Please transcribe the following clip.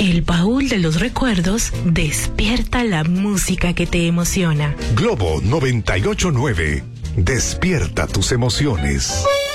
El baúl de los recuerdos despierta la música que te emociona. Globo 98.9. Despierta tus emociones.